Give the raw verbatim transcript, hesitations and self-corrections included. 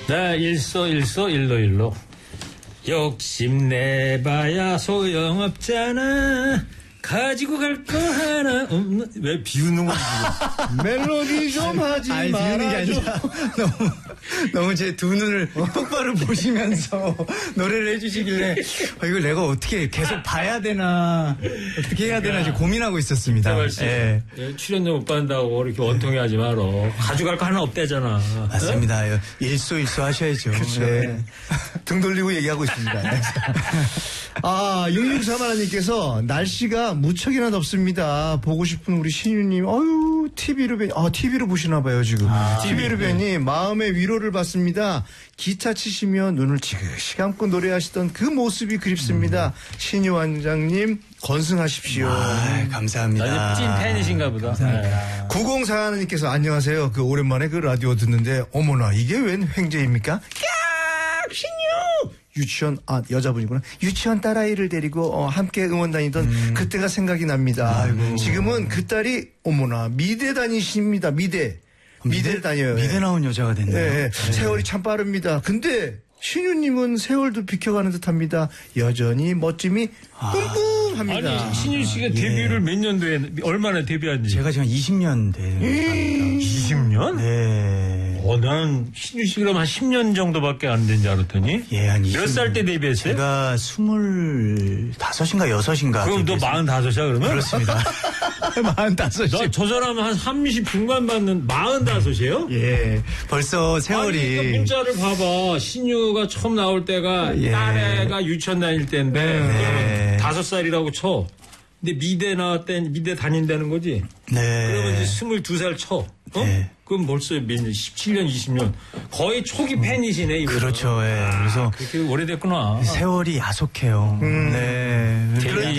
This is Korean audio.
나 일소일소 일로일로 욕심내봐야 소용없잖아. 가지고 갈 거 하나 없는. 왜 비웃는 거지? 멜로디 좀 하지 아니, 말아줘. 비웃는 게 아니라 너무 너무 제 두 눈을 똑바로 보시면서 노래를 해주시길래 아, 이걸 내가 어떻게 계속 봐야 되나 어떻게 해야 되나 지금 고민하고 있었습니다. 예. 출연료 못 받는다고 이렇게 원통이 하지 마라. 가져갈 거 하나 없대잖아. 맞습니다. 일소일소 하셔야죠. 그렇죠. 네. 등 돌리고 얘기하고 있습니다. 아, 육육삼하나님께서 날씨가 무척이나 덥습니다. 보고 싶은 우리 신유님, 어유 티비로 뵈, 아, 티비로 보시나봐요, 지금. 아, 티비로 티비. 뵈니 마음의 위로를 받습니다. 기차 치시며 눈을 지그시 감고 노래하시던 그 모습이 그립습니다. 음. 신유 원장님, 건승하십시오. 아, 감사합니다. 아주 찐 팬이신가 보다. 감사합니다. 구공사하나님께서 안녕하세요. 그 오랜만에 그 라디오 듣는데, 어머나, 이게 웬 횡재입니까? 야! 신유! 유치원, 아, 여자분이구나. 유치원 딸아이를 데리고, 어, 함께 응원 다니던 음. 그때가 생각이 납니다. 아이고. 지금은 그 딸이, 어머나, 미대 다니십니다. 미대. 미대를 다녀요. 미대 나온 여자가 됐네요. 네, 네. 세월이 참 빠릅니다. 근데, 신유님은 세월도 비켜가는 듯 합니다. 여전히 멋짐이 아. 뿜뿜합니다. 아니, 신유 씨가 데뷔를 몇 년도에, 얼마나 데뷔한지. 제가 지금 이십 년 된. 이십 년? 네. 어, 나는 신유 씨 그럼 한 십 년 정도밖에 안 된 줄 알았더니. 예, 한 몇 살 때 데뷔했어요? 제가 스물다섯인가 여섯인가. 그럼 너 마흔다섯이야, 그러면? 그렇습니다. 마흔다섯이. 너 저 사람 한 삼십 중반 받는 마흔다섯이에요? 예. 벌써 세월이. 아니, 그러니까 문자를 봐봐. 신유가 처음 나올 때가 예. 딸애가 유치원 다닐 때인데. 네. 다섯 살이라고 쳐. 근데 미대 나왔대, 미대 다닌다는 거지? 네. 그러면 이제 스물두 살 쳐. 어? 네. 그럼 벌써 몇 년, 십칠 년, 이십 년. 거의 초기 팬이시네, 이거. 그렇죠, 예. 그래서. 그렇게 오래됐구나. 세월이 야속해요. 음. 네. 데뷔